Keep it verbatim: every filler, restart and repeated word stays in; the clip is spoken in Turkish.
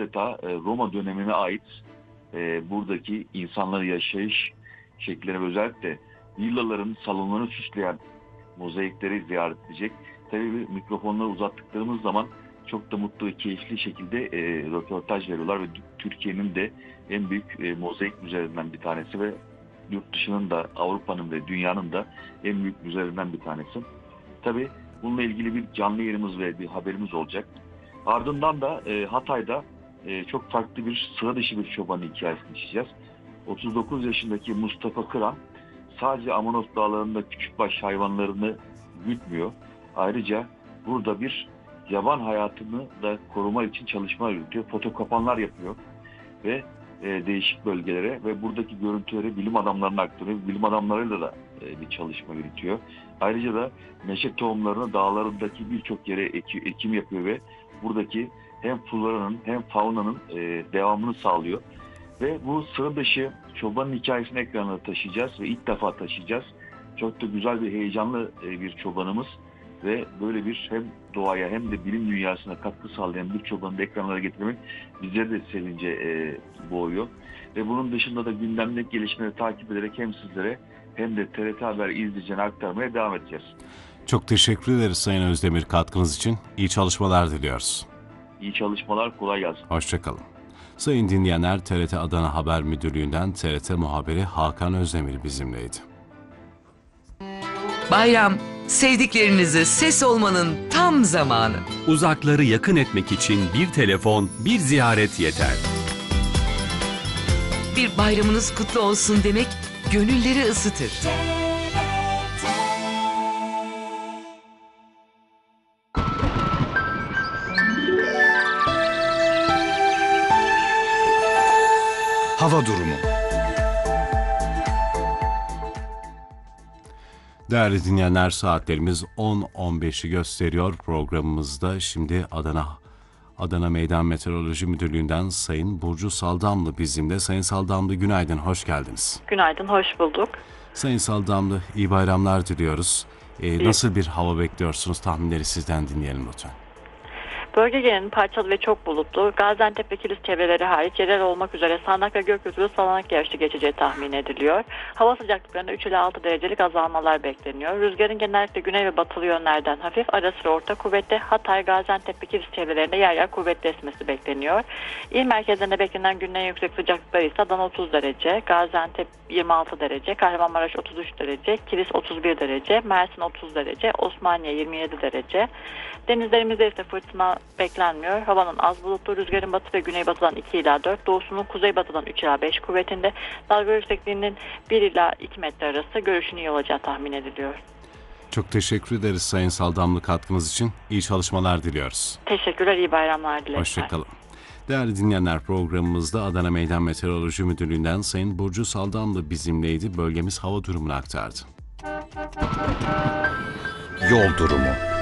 adeta e, Roma dönemine ait e, buradaki insanların yaşayış şekilleri ve özellikle villaların salonlarını süsleyen mozaikleri ziyaret edecek. Tabii mikrofonları uzattıklarımız zaman çok da mutlu ve keyifli şekilde e, röportaj veriyorlar ve Türkiye'nin de en büyük e, mozaik müzelerinden bir tanesi ve yurt dışının da, Avrupa'nın ve dünyanın da en büyük müzelerinden bir tanesi. Tabii bununla ilgili bir canlı yayınımız ve bir haberimiz olacak. Ardından da e, Hatay'da e, çok farklı bir sıra dışı bir çobanın hikayesini işleyeceğiz. otuz dokuz yaşındaki Mustafa Kıran sadece Amanos Dağları'nda küçükbaş hayvanlarını gütmüyor. Ayrıca burada bir yaban hayatını da koruma için çalışmalar yürütüyor. Foto kapanlar yapıyor ve e, değişik bölgelere ve buradaki görüntüleri bilim adamlarına aktarıyor. Bilim adamlarıyla da e, bir çalışma yürütüyor. Ayrıca da meşe tohumlarını dağlarındaki birçok yere eki, ekim yapıyor ve buradaki hem floranın hem faunanın e, devamını sağlıyor. Ve bu sıra dışı çobanın hikayesini ekranına taşıyacağız ve ilk defa taşıyacağız. Çok da güzel bir heyecanlı e, bir çobanımız ve böyle bir hem doğaya hem de bilim dünyasına katkı sağlayan bir çobanı da ekranlara getirmek bizleri de sevince e, boğuyor. Ve bunun dışında da gündemdeki gelişmeleri takip ederek hem sizlere hem de T R T Haber izleyicilerine aktarmaya devam edeceğiz. Çok teşekkür ederiz Sayın Özdemir katkınız için. İyi çalışmalar diliyoruz. İyi çalışmalar, kolay gelsin. Hoşçakalın. Sayın dinleyenler, T R T Adana Haber Müdürlüğü'nden T R T muhabiri Hakan Özdemir bizimleydi. Bayram, sevdiklerinize ses olmanın tam zamanı. Uzakları yakın etmek için bir telefon, bir ziyaret yeter. Bir bayramınız kutlu olsun demek, gönülleri ısıtır. Hava durumu. Değerli dinleyenler, saatlerimiz on on beşi gösteriyor. Programımızda şimdi Adana Adana Meydan Meteoroloji Müdürlüğü'nden Sayın Burcu Saldamlı bizimle. Sayın Saldamlı, günaydın, hoş geldiniz. Günaydın, hoş bulduk. Sayın Saldamlı, iyi bayramlar diliyoruz. Ee, nasıl bir hava bekliyorsunuz? Tahminleri sizden dinleyelim lütfen. Bölge genelinin parçalı ve çok bulutlu, Gaziantep ve Kilis çevreleri hariç yerel olmak üzere sağanak ve gökyüzü sağanak yağışlı geçeceği tahmin ediliyor. Hava sıcaklıklarında üç ila altı derecelik azalmalar bekleniyor. Rüzgarın genellikle güney ve batılı yönlerden hafif, ara sıra orta kuvvetli, Hatay, Gaziantep ve Kilis çevrelerinde yer yer kuvvetli esmesi bekleniyor. İl merkezlerinde beklenen güney yüksek sıcaklıkları ise Adana otuz derece, Gaziantep yirmi altı derece, Kahramanmaraş otuz üç derece, Kilis otuz bir derece, Mersin otuz derece, Osmaniye yirmi yedi derece. Denizlerimizde ise fırtına beklenmiyor. Havanın az bulutlu, rüzgarın batı ve güneybatıdan iki ila dört, doğusunun kuzeybatıdan üç ila beş kuvvetinde, dalga yüksekliğinin bir ila iki metre arası, görüşün iyi olacağı tahmin ediliyor. Çok teşekkür ederiz Sayın Saldamlı katkınız için. İyi çalışmalar diliyoruz. Teşekkürler, iyi bayramlar dilerim. Hoşçakalın. Değerli dinleyenler, programımızda Adana Meydan Meteoroloji Müdürlüğü'nden Sayın Burcu Saldamlı bizimleydi. Bölgemiz hava durumunu aktardı. Yol durumu.